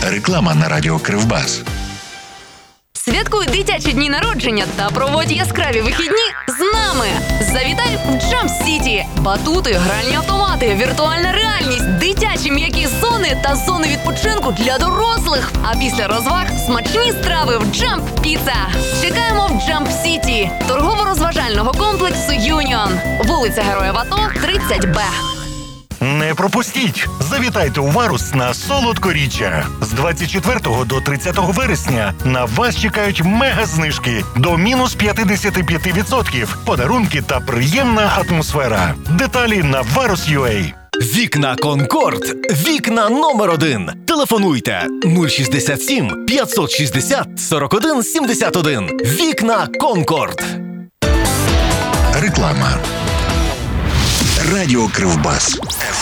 Реклама на радіо Кривбас. Святкуй дитячі дні народження та проводь яскраві вихідні з нами. Завітай в Jump City. Батути, гральні автомати, віртуальна реальність, дитячі м'які зони та зони відпочинку для дорослих. А після розваг смачні страви в Jump Pizza. Чекаємо в Jump City, торгово-розважального комплексу Юніон. Вулиця Героїв АТО, 30Б. Не пропустіть! Завітайте у Варус на солодкоріччя. З 24 до 30 вересня на вас чекають мега-знижки до мінус 55%, подарунки та приємна атмосфера. Деталі на varus.ua. Вікна Конкорд. Вікна номер 1. Телефонуйте 067 560 41 71. Вікна Конкорд. Реклама. Радіо Кривбас.